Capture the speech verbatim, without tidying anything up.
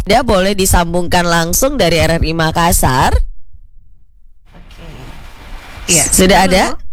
Dia boleh disambungkan langsung dari R R I Makassar. Iya. Sudah ada? Halo?